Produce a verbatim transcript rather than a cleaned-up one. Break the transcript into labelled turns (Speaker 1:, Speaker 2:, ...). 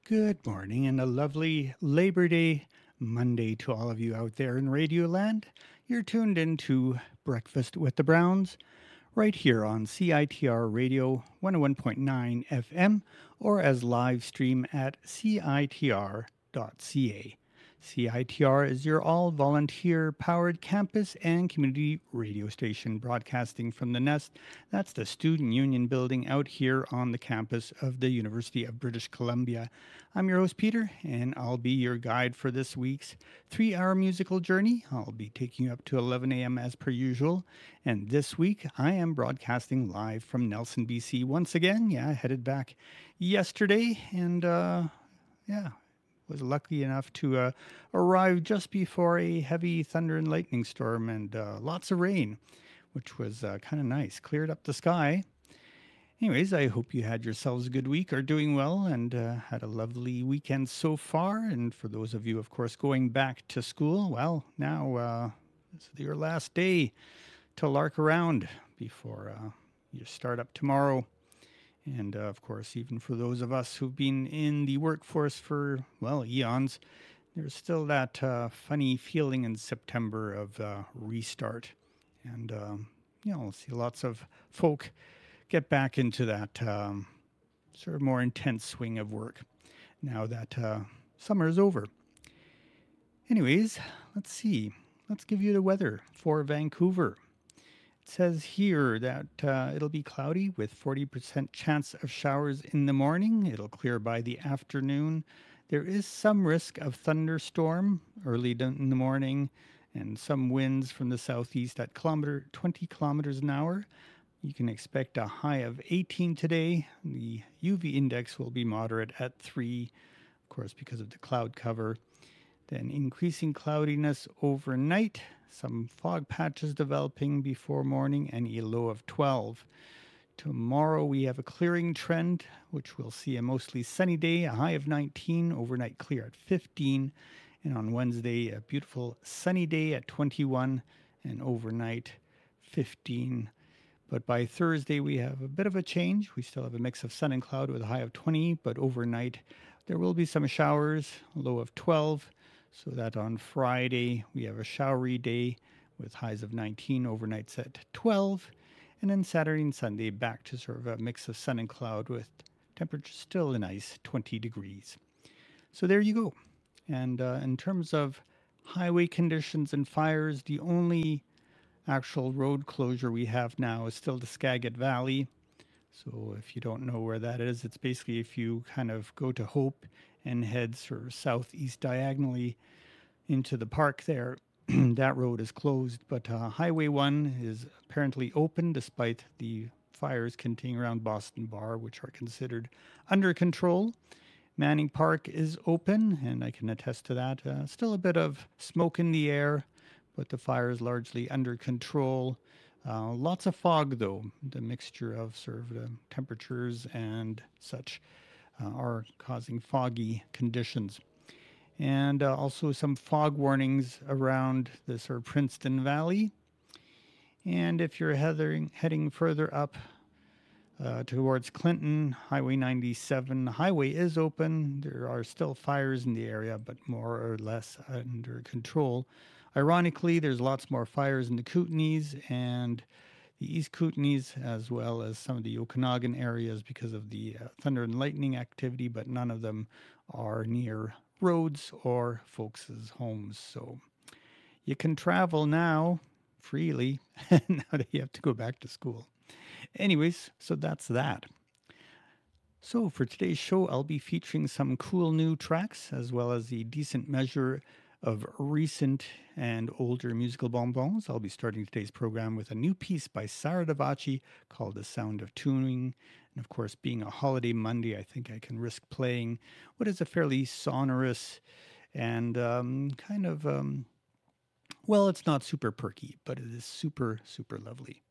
Speaker 1: Good morning and a lovely Labor Day Monday to all of you out there in Radio Land. You're tuned into Breakfast with the Browns right here on C I T R Radio one oh one point nine F M or as live stream at C I T R dot C A. C I T R is your all volunteer powered campus and community radio station broadcasting from the Nest. That's the Student Union building out here on the campus of the University of British Columbia. I'm your host, Peter, and I'll be your guide for this week's three hour musical journey. I'll be taking you up to eleven a m as per usual. And this week, I am broadcasting live from Nelson, B C once again. Yeah, I headed back yesterday and, uh, yeah, was lucky enough to uh, arrive just before a heavy thunder and lightning storm and uh, lots of rain, which was uh, kind of nice. Cleared up the sky. Anyways, I hope you had yourselves a good week, are doing well, and uh, had a lovely weekend so far. And for those of you, of course, going back to school, well, now uh, this is your last day to lark around before uh, you start up tomorrow. And uh, of course, even for those of us who've been in the workforce for, well, eons, there's still that uh, funny feeling in September of uh, restart. And, um, you know, we'll see lots of folk get back into that um, sort of more intense swing of work now that uh, summer is over. Anyways, let's see. Let's give you the weather for Vancouver. It says here that uh, it'll be cloudy with forty percent chance of showers in the morning. It'll clear by the afternoon. There is some risk of thunderstorm early in the morning and some winds from the southeast at kilometer, twenty kilometers an hour. You can expect a high of eighteen today. The U V index will be moderate at three, of course, because of the cloud cover. Then increasing cloudiness overnight. Some fog patches developing before morning and a low of twelve. Tomorrow we have a clearing trend, which we'll see a mostly sunny day, a high of nineteen, overnight clear at fifteen. And on Wednesday, a beautiful sunny day at twenty-one and overnight fifteen. But by Thursday, we have a bit of a change. We still have a mix of sun and cloud with a high of twenty, but overnight there will be some showers, a low of twelve. So that on Friday, we have a showery day with highs of nineteen, overnights at twelve. And then Saturday and Sunday, back to sort of a mix of sun and cloud with temperatures still a nice twenty degrees. So there you go. And uh, in terms of highway conditions and fires, the only actual road closure we have now is still the Skagit Valley. So if you don't know where that is, it's basically if you kind of go to Hope and head sort of southeast diagonally into the park there, that road is closed. But uh, Highway one is apparently open despite the fires continuing around Boston Bar, which are considered under control. Manning Park is open, and I can attest to that. Uh, still a bit of smoke in the air, but the fire is largely under control. Uh, lots of fog, though. The mixture of sort of the temperatures and such uh, are causing foggy conditions. And uh, also some fog warnings around the sort of Princeton Valley. And if you're heading, heading further up uh, towards Clinton, Highway ninety-seven, the highway is open. There are still fires in the area, but more or less under control. Ironically, there's lots more fires in the Kootenays and the East Kootenays, as well as some of the Okanagan areas because of the uh, thunder and lightning activity, but none of them are near roads or folks' homes. So you can travel now freely now that you have to go back to school. Anyways, so that's that. So for today's show, I'll be featuring some cool new tracks as well as a decent measure of recent and older musical bonbons. I'll be starting today's program with a new piece by Sarah Davachi called The Sound of Tuning. And of course, being a holiday Monday, I think I can risk playing what is a fairly sonorous and um, kind of, um, well, it's not super perky, but it is super, super lovely.